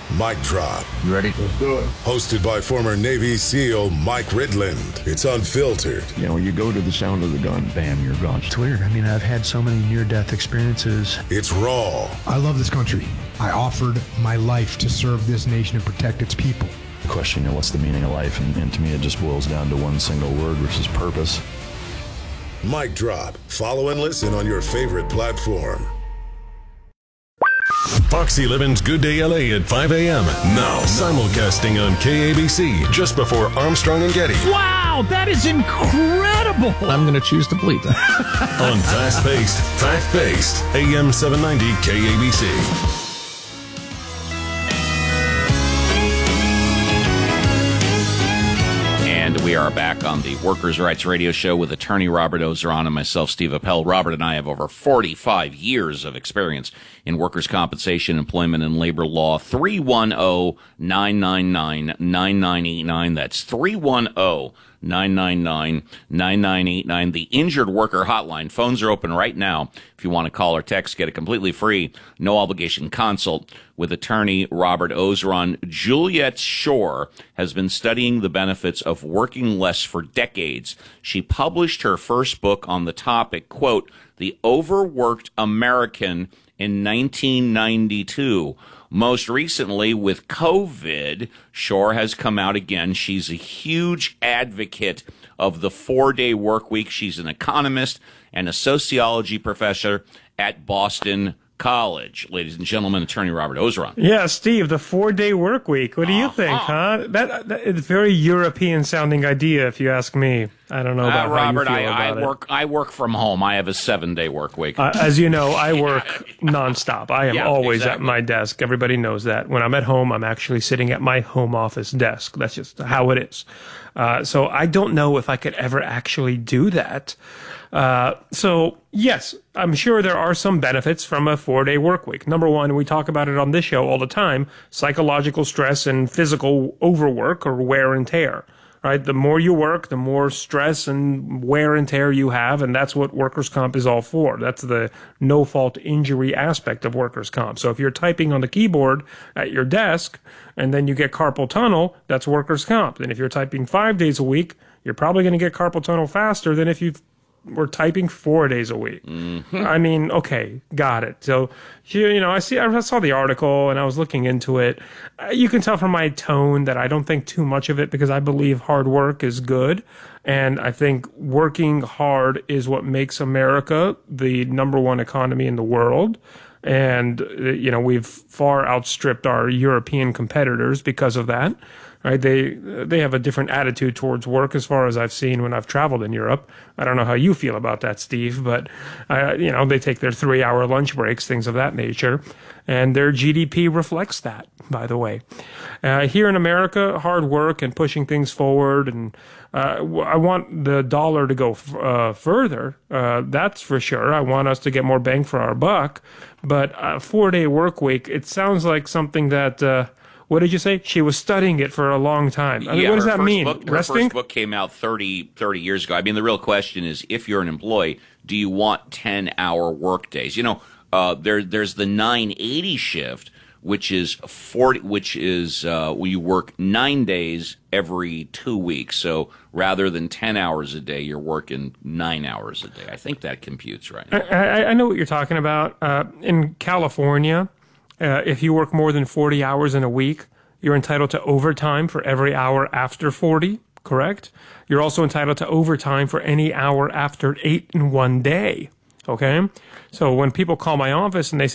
Mic Drop. You ready? Let's do it. Hosted by former Navy SEAL Mike Ridland. It's unfiltered. You know, you go to the sound of the gun, bam, you're gone. It's weird. I mean, I've had so many near-death experiences. It's raw. I love this country. I offered my life to serve this nation and protect its people. Question, you know, what's the meaning of life? And to me, it just boils down to one single word, which is purpose. Mic Drop. Follow and listen on your favorite platform. Foxy Levin's Good Day LA at 5 a.m. Now, simulcasting on KABC just before Armstrong and Getty. Wow, that is incredible. I'm going to choose to believe that. On fast-paced, fact-based, AM 790 KABC. And we are back on the Workers' Rights Radio Show with attorney Robert Ozeron and myself, Steve Appel. Robert and I have over 45 years of experience in workers' compensation, employment, and labor law. 310-999-9989. That's 310-999-9989. The Injured Worker Hotline. Phones are open right now. If you want to call or text, get a completely free, no obligation consult with attorney Robert Ozeron. Juliet Schor has been studying the benefits of working less for decades. She published her first book on the topic, quote, The Overworked American in 1992. Most recently, with COVID, Schor has come out again. She's a huge advocate of the 4-day work week. She's an economist and a sociology professor at Boston College. Ladies and gentlemen, attorney Robert Ozeron. Yeah, Steve, the 4-day work week. What do you think, huh? That is a very European-sounding idea, if you ask me. I don't know about Robert, how you feel about it. I work from home. I have a 7-day work week. As you know, I work nonstop. I am always exactly at my desk. Everybody knows that. When I'm at home, I'm actually sitting at my home office desk. That's just how it is. So I don't know if I could ever actually do that. So yes, I'm sure there are some benefits from a 4-day work week. Number one, we talk about it on this show all the time, psychological stress and physical overwork or wear and tear, right? The more you work, the more stress and wear and tear you have. And that's what workers' comp is all for. That's the no fault injury aspect of workers' comp. So if you're typing on the keyboard at your desk and then you get carpal tunnel, that's workers' comp. And if you're typing 5 days a week, you're probably going to get carpal tunnel faster than if we're typing 4 days a week. Mm-hmm. I mean, okay, got it. So, you know, I saw the article and I was looking into it. You can tell from my tone that I don't think too much of it because I believe hard work is good. And I think working hard is what makes America the #1 economy in the world. And, you know, we've far outstripped our European competitors because of that. Right? They have a different attitude towards work as far as I've seen when I've traveled in Europe. I don't know how you feel about that, Steve, but, you know, they take their 3-hour lunch breaks, things of that nature. And their GDP reflects that, by the way. Here in America, hard work and pushing things forward. And I want the dollar to go further. That's for sure. I want us to get more bang for our buck. But a 4-day work week, it sounds like something that... what did you say? She was studying it for a long time. I mean, what does that mean? Her first book came out 30 years ago. I mean, the real question is, if you're an employee, do you want 10-hour work days? You know, there's the 980 shift, which is where you work 9 days every 2 weeks. So rather than 10 hours a day, you're working 9 hours a day. I think that computes right. I know what you're talking about. In California, if you work more than 40 hours in a week, you're entitled to overtime for every hour after 40, correct? You're also entitled to overtime for any hour after 8 in one day, okay? So when people call my office and they